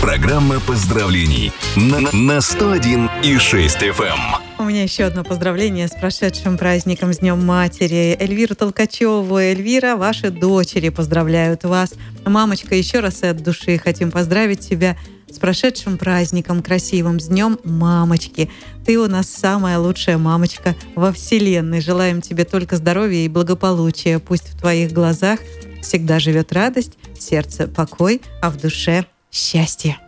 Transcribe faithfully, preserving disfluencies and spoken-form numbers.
Программа поздравлений на, на сто один и шесть эф эм. У меня еще одно поздравление с прошедшим праздником, с Днем Матери. Эльвиру Толкачеву. Эльвира, ваши дочери поздравляют вас. Мамочка, еще раз и от души хотим поздравить тебя с прошедшим праздником красивым, с Днем Мамочки. Ты у нас самая лучшая мамочка во Вселенной. Желаем тебе только здоровья и благополучия. Пусть в твоих глазах всегда живет радость, в сердце покой, а в душе счастье.